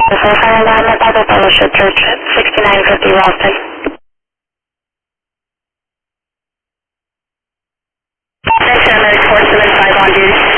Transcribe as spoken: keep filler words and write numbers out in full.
Fire Alarm, Bible Fellowship Church, sixty-nine fifty Ralston. Attention, Medic four seven five on duty.